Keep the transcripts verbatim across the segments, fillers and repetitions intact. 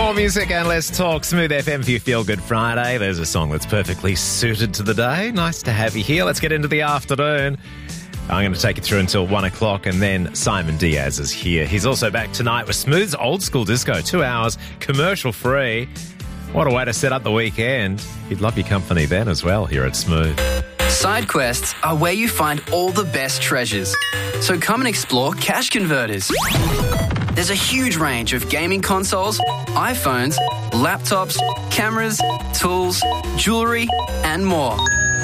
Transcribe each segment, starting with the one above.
More music and less talk. Smooth F M for your Feel Good Friday. There's a song that's perfectly suited to the day. Nice to have you here. Let's get into the afternoon. I'm going to take you through until one o'clock, and then Simon Diaz is here. He's also back tonight with Smooth's Old School Disco. Two hours, commercial free. What a way to set up the weekend. He'd love your company then as well here at Smooth. Side quests are where you find all the best treasures. So come and explore Cash Converters. There's a huge range of gaming consoles, iPhones, laptops, cameras, tools, jewellery, and more.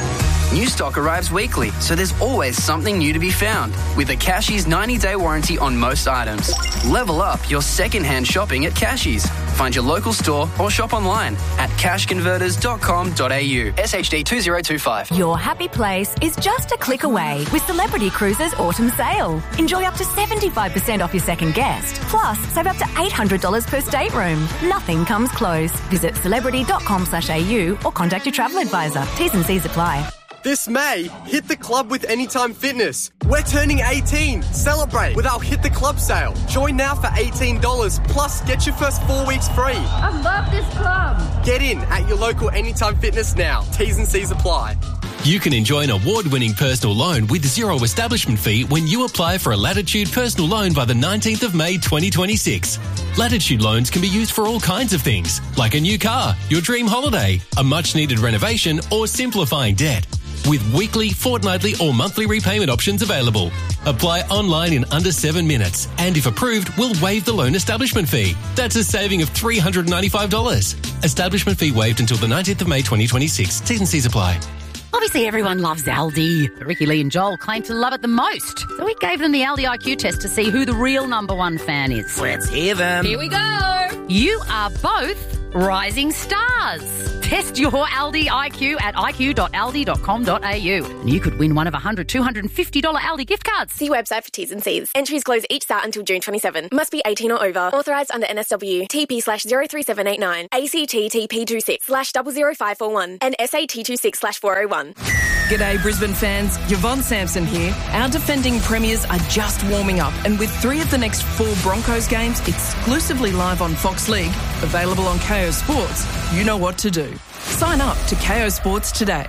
New stock arrives weekly, so there's always something new to be found. With a Cashies ninety-day warranty on most items. Level up your second-hand shopping at Cashies. Find your local store or shop online at cash converters dot com dot a u. S H D two zero two five. Your happy place is just a click away with Celebrity Cruises Autumn Sale. Enjoy up to seventy-five percent off your second guest. Plus, save up to eight hundred dollars per stateroom. Nothing comes close. Visit celebrity dot com slash a u or contact your travel advisor. T's and C's apply. This May, hit the club with Anytime Fitness. We're turning eighteen. Celebrate with our Hit the Club sale. Join now for eighteen dollars, plus get your first four weeks free. I love this club. Get in at your local Anytime Fitness now. T's and C's apply. You can enjoy an award-winning personal loan with zero establishment fee when you apply for a Latitude personal loan by the nineteenth of May twenty twenty-six. Latitude loans can be used for all kinds of things, like a new car, your dream holiday, a much-needed renovation, or simplifying debt. With weekly, fortnightly or monthly repayment options available. Apply online in under seven minutes, and if approved, we'll waive the loan establishment fee. That's a saving of three hundred ninety-five dollars. Establishment fee waived until the nineteenth of May twenty twenty-six. T's and C's apply. Obviously, everyone loves Aldi. But Ricky, Lee and Joel claim to love it the most. So we gave them the Aldi I Q test to see who the real number one fan is. Let's hear them. Here we go. You are both rising stars. Test your Aldi I Q at i q dot aldi dot com dot a u. And you could win one of one hundred, two hundred fifty dollars Aldi gift cards. See website for T's and C's. Entries close each Sat until June twenty-seventh. Must be eighteen or over. Authorised under N S W. T P slash zero three seven eight nine. A C T T P two six slash double zero five four one. And S A T two six slash four oh one. G'day Brisbane fans, Yvonne Sampson here. Our defending premiers are just warming up, and with three of the next four Broncos games exclusively live on Fox League, available on K O Sports, you know what to do. Sign up to K O Sports today.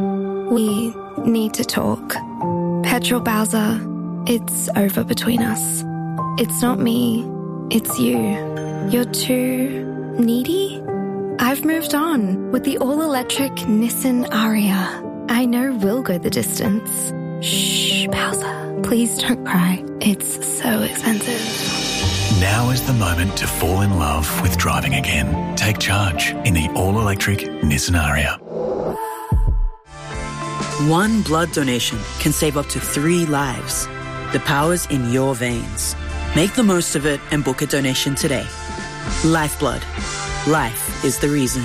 We need to talk. Petrol Bowser, it's over between us. It's not me, it's you. You're too needy? I've moved on with the all-electric Nissan Ariya. I know we'll go the distance. Shh, Bowser. Please don't cry. It's so expensive. Now is the moment to fall in love with driving again. Take charge in the all-electric Nissan Ariya. One blood donation can save up to three lives. The power's in your veins. Make the most of it and book a donation today. Lifeblood. Life is the reason.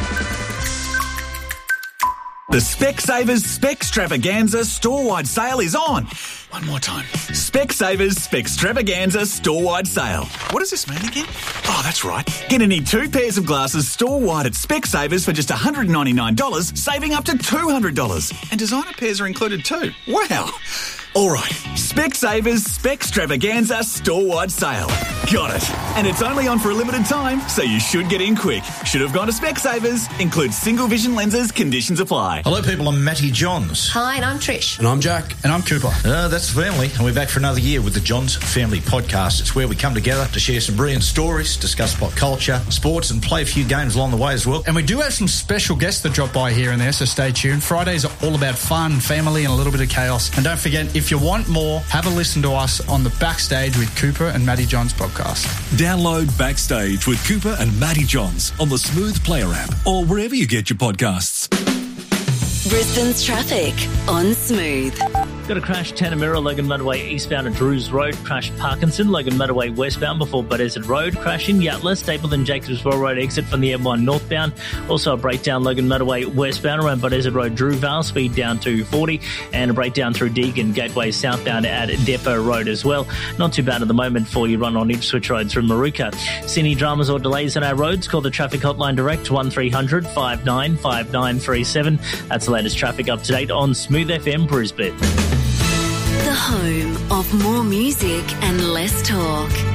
The Specsavers Specstravaganza store-wide sale is on. One more time. Specsavers Specstravaganza store-wide sale. What does this mean again? Oh, that's right. Get any two pairs of glasses store-wide at Specsavers for just one hundred ninety-nine dollars, saving up to two hundred dollars. And designer pairs are included too. Wow. All right. Specsavers Specstravaganza store-wide sale. Got it. And it's only on for a limited time, so you should get in quick. Should have gone to Specsavers. Includes single vision lenses. Conditions apply. Hello, people. I'm Matty Johns. Hi, and I'm Trish. And I'm Jack. And I'm Cooper. Uh, that's the family. And we're back for another year with the Johns Family Podcast. It's where we come together to share some brilliant stories, discuss pop culture, sports, and play a few games along the way as well. And we do have some special guests that drop by here and there, so stay tuned. Fridays are all about fun, family, and a little bit of chaos. And don't forget, if you want more, have a listen to us on the Backstage with Cooper and Matty Johns podcast. Download Backstage with Cooper and Matty Johns on the Smooth Player app or wherever you get your podcasts. Brisbane's traffic on Smooth. Got a crash, Tanamera, Logan Motorway eastbound at Drews Road. Crash Parkinson, Logan Motorway westbound before Buddesert Road. Crash in Yatla, Stapleton Jacobswell Road exit from the M one northbound. Also a breakdown, Logan Motorway westbound around Buddesert Road, Drewvale, speed down to forty. And a breakdown through Deagon Gateway southbound at Depot Road as well. Not too bad at the moment for you run on Ipswich Road through Maruka. See any dramas or delays on our roads? Call the traffic hotline direct one three hundred, five nine five nine three seven. That's the latest traffic up to date on Smooth F M Brisbane. The home of more music and less talk.